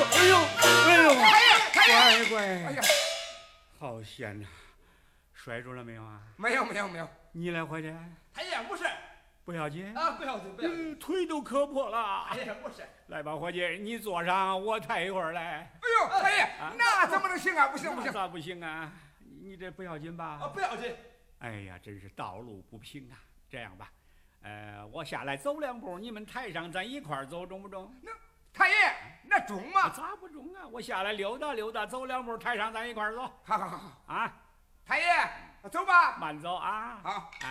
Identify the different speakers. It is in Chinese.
Speaker 1: 哎呦，哎呦，乖乖，
Speaker 2: 哎呀，
Speaker 1: 好险呐！摔住了没有啊？
Speaker 2: 没有没有没有，
Speaker 1: 你来伙计，
Speaker 2: 太爷不是
Speaker 1: 不要紧
Speaker 2: 啊，不要紧不要紧，
Speaker 1: 腿都磕破了。
Speaker 2: 太爷不是。
Speaker 1: 来吧，伙计，你坐上，我抬一会儿来。
Speaker 2: 哎呦，太爷，那怎么能行啊？不行不行，
Speaker 1: 咋不行啊？你这不要紧吧？
Speaker 2: 啊，不要紧。
Speaker 1: 哎呀，真是道路不平啊！这样吧，我下来走2步，你们抬上，咱一块儿走，中不中？
Speaker 2: 那太爷，那中吗？
Speaker 1: 咋不中啊？我下来溜达溜达，走2步，抬上，咱一块儿走。
Speaker 2: 好好好好
Speaker 1: 啊，
Speaker 2: 太爷，走吧。
Speaker 1: 慢走啊。
Speaker 2: 好。